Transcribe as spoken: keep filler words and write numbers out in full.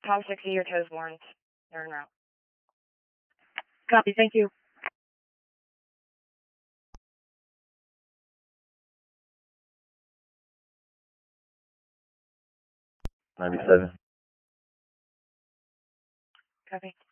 Tom sixty, your toes warned. They're en route. Copy, thank you. ninety-seven. Copy.